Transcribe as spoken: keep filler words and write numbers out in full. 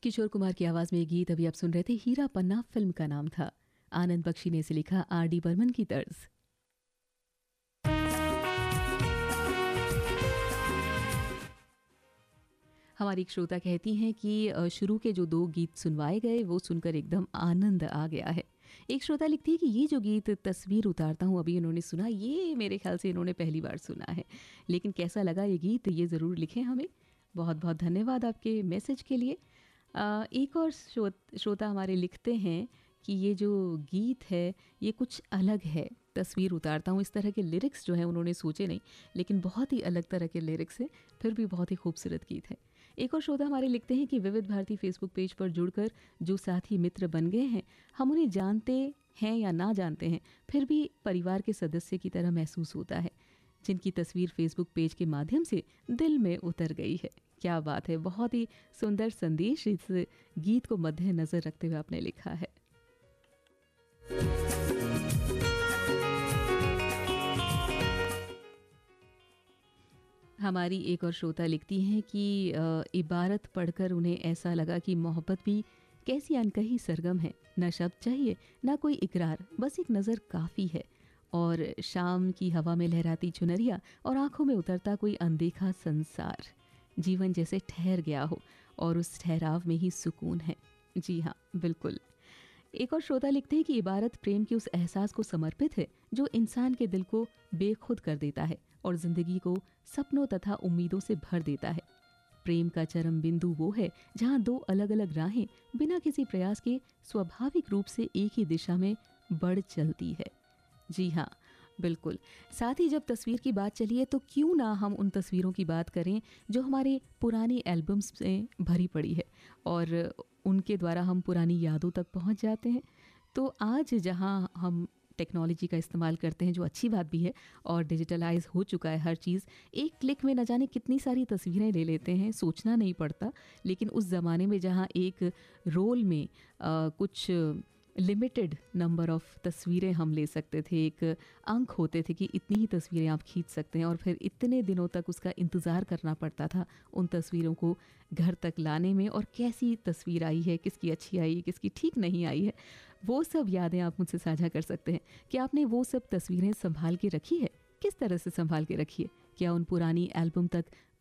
किशोर कुमार की आवाज में ये गीत अभी आप सुन रहे थे, हीरा पन्ना फिल्म का नाम था। आनंद बख्शी ने इसे लिखा आर डी बर्मन की तर्ज। हमारी एक श्रोता कहती हैं कि शुरू के जो दो गीत सुनवाए गए वो सुनकर एकदम आनंद आ गया है। एक श्रोता लिखती है कि ये जो गीत तस्वीर उतारता हूँ अभी इन्होंने सुना, ये मेरे ख्याल से इन्होंने पहली बार सुना है, लेकिन कैसा लगा ये गीत ये ज़रूर लिखें हमें। बहुत बहुत धन्यवाद आपके मैसेज के लिए। आ, एक और श्रोता हमारे लिखते हैं कि ये जो गीत है ये कुछ अलग है, तस्वीर उतारता हूँ। इस तरह के लिरिक्स जो हैं उन्होंने सोचे नहीं, लेकिन बहुत ही अलग तरह के लिरिक्स हैं, फिर भी बहुत ही खूबसूरत गीत है। एक और श्रोता हमारे लिखते हैं कि विविध भारती फेसबुक पेज पर जुड़कर जो साथी मित्र बन गए हैं, हम उन्हें जानते हैं या ना जानते हैं, फिर भी परिवार के सदस्य की तरह महसूस होता है, जिनकी तस्वीर फेसबुक पेज के माध्यम से दिल में उतर गई है। क्या बात है, बहुत ही सुंदर संदेश इस गीत को मद्देनजर रखते हुए आपने लिखा है। हमारी एक और श्रोता लिखती हैं कि इबारत पढ़कर उन्हें ऐसा लगा कि मोहब्बत भी कैसी अनकही सरगम है, न शब्द चाहिए न कोई इकरार, बस एक नज़र काफ़ी है। और शाम की हवा में लहराती चुनरिया और आंखों में उतरता कोई अनदेखा संसार, जीवन जैसे ठहर गया हो और उस ठहराव में ही सुकून है। जी हाँ, बिल्कुल। एक और श्रोता लिखते हैं कि इबारत प्रेम के उस एहसास को समर्पित है जो इंसान के दिल को बेखुद कर देता है और जिंदगी को सपनों तथा उम्मीदों से भर देता है। प्रेम का चरम बिंदु वो है जहाँ दो अलग अलग राहें बिना किसी प्रयास के स्वाभाविक रूप से एक ही दिशा में बढ़ चलती है। जी हाँ, बिल्कुल। साथ ही जब तस्वीर की बात चली है तो क्यों ना हम उन तस्वीरों की बात करें जो हमारे पुरानी एल्बम्स में भरी पड़ी है और उनके द्वारा हम पुरानी यादों तक पहुंच जाते हैं। तो आज जहां हम टेक्नोलॉजी का इस्तेमाल करते हैं, जो अच्छी बात भी है, और डिजिटलाइज हो चुका है हर चीज़, एक क्लिक में न जाने कितनी सारी तस्वीरें ले लेते हैं, सोचना नहीं पड़ता। लेकिन उस ज़माने में जहाँ एक रोल में आ, कुछ लिमिटेड नंबर ऑफ़ तस्वीरें हम ले सकते थे, एक अंक होते थे कि इतनी ही तस्वीरें आप खींच सकते हैं, और फिर इतने दिनों तक उसका इंतज़ार करना पड़ता था उन तस्वीरों को घर तक लाने में, और कैसी तस्वीर आई है, किसकी अच्छी आई है, किसकी ठीक नहीं आई है, वो सब यादें आप मुझसे साझा कर सकते हैं कि आपने वो सब तस्वीरें संभाल के रखी है, किस तरह से संभाल के रखी है। क्या उन पुरानी एल्बम तक